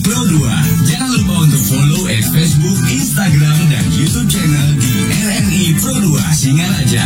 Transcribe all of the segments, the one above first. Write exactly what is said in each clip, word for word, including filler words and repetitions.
Pro dua. Jangan lupa untuk follow at Facebook, Instagram, dan YouTube channel di R R I Pro dua Singaraja.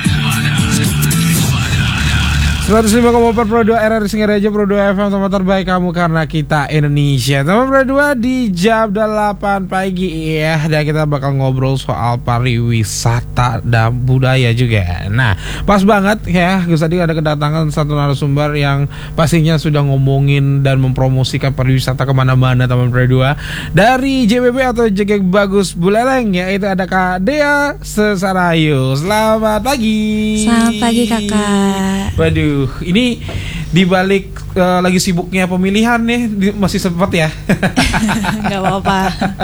seratus lima koma empat Pro dua R R I Singaraja, Pro dua F M, tempat terbaik kamu karena kita Indonesia. Teman Pro dua di jam delapan pagi ya, dan kita bakal ngobrol soal pariwisata dan budaya juga. Nah, pas banget ya, Gus tadi ada kedatangan satu narasumber yang pastinya sudah ngomongin dan mempromosikan pariwisata kemana-mana teman Pro dua. Dari J B B atau Jegek Bagus Buleleng, yaitu ada Kak Dea Sesarayu. Selamat pagi. Selamat pagi kakak. Waduh, ini dibalik uh, lagi sibuknya pemilihan nih di, masih sempat ya. Gak apa-apa.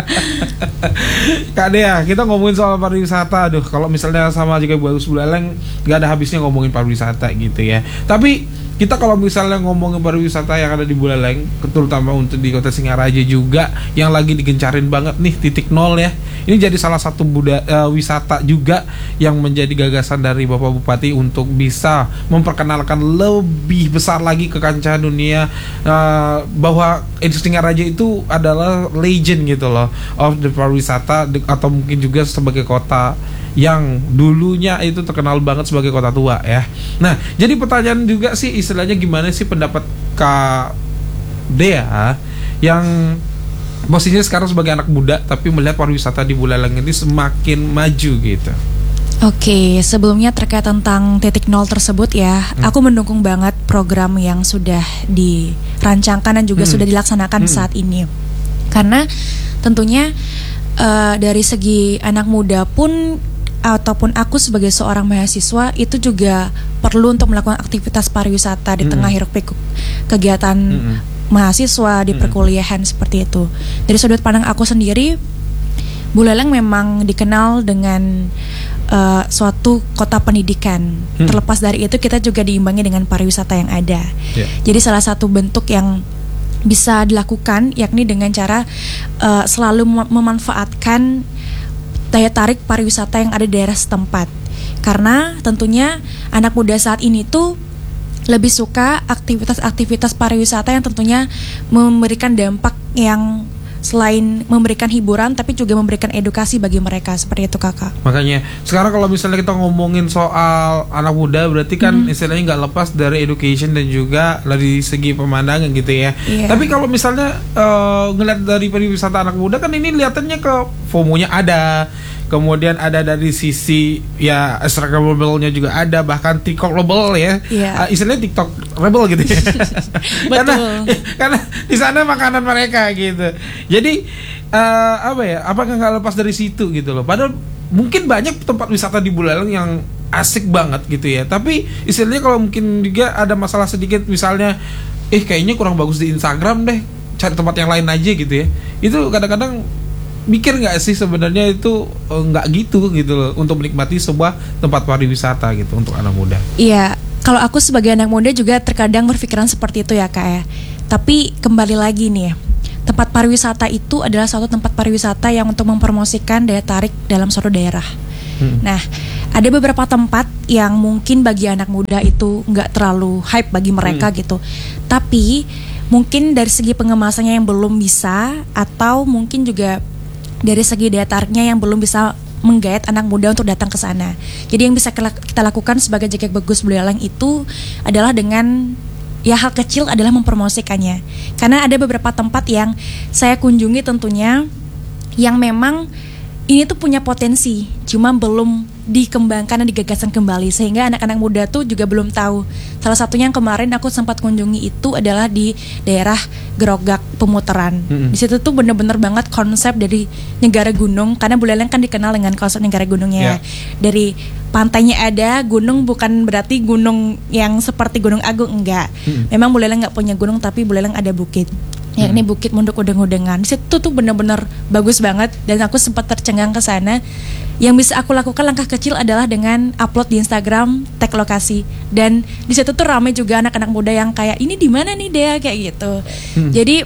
Kak Dea, kita ngomongin soal pariwisata. Aduh, kalau misalnya sama juga Bagus Buleleng gak ada habisnya ngomongin pariwisata gitu ya. Tapi kita kalau misalnya ngomongin pariwisata yang ada di Buleleng, terutama untuk di Kota Singaraja juga yang lagi digencarin banget nih, titik nol ya. Ini jadi salah satu buda, uh, wisata juga yang menjadi gagasan dari Bapak Bupati untuk bisa memperkenalkan lebih besar lagi ke kancah dunia uh, bahwa Singaraja itu adalah legend gitu loh of the pariwisata, atau mungkin juga sebagai kota yang dulunya itu terkenal banget sebagai kota tua ya. Nah, jadi pertanyaan juga sih istilahnya gimana sih pendapat Kak Dea yang posisinya sekarang sebagai anak muda tapi melihat pariwisata di Buleleng ini semakin maju gitu. Oke, sebelumnya terkait tentang titik nol tersebut ya, hmm. aku mendukung banget program yang sudah dirancangkan dan juga hmm. sudah dilaksanakan hmm. saat ini. Karena tentunya uh, dari segi anak muda pun ataupun aku sebagai seorang mahasiswa itu juga perlu untuk melakukan aktivitas pariwisata di mm-hmm. tengah hiruk pikuk kegiatan mm-hmm. mahasiswa di mm-hmm. perkuliahan seperti itu. Dari sudut pandang aku sendiri, Buleleng memang dikenal dengan uh, suatu kota pendidikan. Mm. Terlepas dari itu, kita juga diimbangi dengan pariwisata yang ada. Yeah. Jadi salah satu bentuk yang bisa dilakukan yakni dengan cara uh, selalu mem- memanfaatkan daya tarik pariwisata yang ada di daerah setempat. Karena tentunya anak muda saat ini tuh lebih suka aktivitas-aktivitas pariwisata yang tentunya memberikan dampak yang selain memberikan hiburan tapi juga memberikan edukasi bagi mereka, seperti itu kakak. Makanya sekarang kalau misalnya kita ngomongin soal anak muda, berarti kan hmm. istilahnya nggak lepas dari education dan juga dari segi pemandangan gitu ya. Yeah. Tapi kalau misalnya uh, ngeliat dari pariwisata anak muda kan ini lihatannya ke FOMO-nya ada, kemudian ada dari sisi ya Instagramable-nya juga ada, bahkan TikTok-able ya. Yeah. Uh, istilahnya TikTok-able gitu ya. karena karena di sana makanan mereka gitu. Jadi uh, apa ya? Apakah nggak lepas dari situ gitu loh? Padahal mungkin banyak tempat wisata di Buleleng yang asik banget gitu ya. Tapi istilahnya kalau mungkin juga ada masalah sedikit, misalnya, eh kayaknya kurang bagus di Instagram deh, cari tempat yang lain aja gitu ya. Itu kadang-kadang mikir nggak sih sebenarnya itu nggak gitu gitu loh untuk menikmati sebuah tempat pariwisata gitu untuk anak muda. Iya, kalau aku sebagai anak muda juga terkadang berpikiran seperti itu ya kak ya. Tapi kembali lagi nih, tempat pariwisata itu adalah suatu tempat pariwisata yang untuk mempromosikan daya tarik dalam suatu daerah. Hmm. Nah, ada beberapa tempat yang mungkin bagi anak muda itu nggak terlalu hype bagi mereka hmm. gitu. Tapi mungkin dari segi pengemasannya yang belum bisa, atau mungkin juga dari segi daya tariknya yang belum bisa menggait anak muda untuk datang ke sana. Jadi yang bisa kita lakukan sebagai Jegek Bagus Buleleng itu adalah dengan ya hal kecil adalah mempromosikannya. Karena ada beberapa tempat yang saya kunjungi tentunya yang memang ini tuh punya potensi, cuma belum dikembangkan dan digagaskan kembali, sehingga anak-anak muda tuh juga belum tahu. Salah satunya yang kemarin aku sempat kunjungi itu adalah di daerah Grogak Pemutaran. Mm-hmm. Di situ tuh bener-bener banget konsep dari negara gunung, karena Buleleng kan dikenal dengan konsep negara gunungnya. Yeah. Dari pantainya ada, gunung bukan berarti gunung yang seperti Gunung Agung, enggak. Mm-hmm. Memang Buleleng nggak punya gunung, tapi Buleleng ada bukit. Ya, hmm. ini Bukit Munduk Udeng-Udengan. Di situ tuh benar-benar bagus banget dan aku sempat tercengang ke sana. Yang bisa aku lakukan langkah kecil adalah dengan upload di Instagram, tag lokasi. Dan di situ tuh ramai juga anak-anak muda yang kayak ini di mana nih Dea kayak gitu. Hmm. Jadi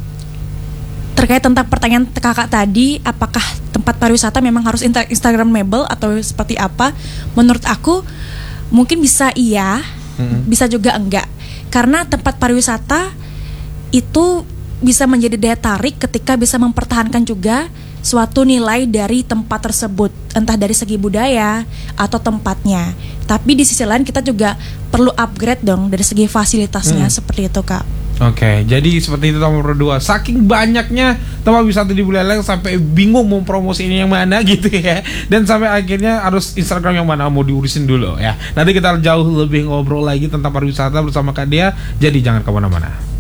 terkait tentang pertanyaan kakak tadi, apakah tempat pariwisata memang harus Instagramable atau seperti apa? Menurut aku mungkin bisa iya, hmm. bisa juga enggak. Karena tempat pariwisata itu bisa menjadi daya tarik ketika bisa mempertahankan juga suatu nilai dari tempat tersebut, entah dari segi budaya atau tempatnya. Tapi di sisi lain kita juga perlu upgrade dong dari segi fasilitasnya, hmm. seperti itu Kak. Oke, jadi seperti itu nomor dua. Saking banyaknya tempat wisata di Buleleng sampai bingung mau promosi ini yang mana gitu ya. Dan sampai akhirnya harus Instagram yang mana mau diurusin dulu ya. Nanti kita jauh lebih ngobrol lagi tentang pariwisata bersama Kak Dia. Jadi jangan kemana-mana.